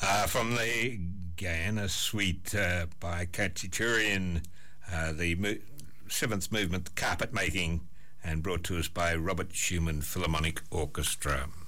From the Guyana Suite by Kachiturian, the seventh movement, Carpet Making, and brought to us by Robert Schumann Philharmonic Orchestra.